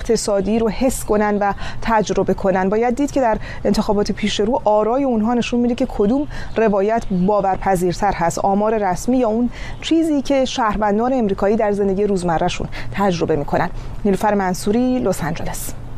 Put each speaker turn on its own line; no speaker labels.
اقتصادی رو حس کنن و تجربه کنن. باید دید که در انتخابات پیش رو آرای اونها نشون میده که کدوم روایت باورپذیرتر هست، آمار رسمی یا اون چیزی که شهروندان امریکایی در زندگی روزمرهشون تجربه میکنن. نیلوفر منصوری، لس آنجلس.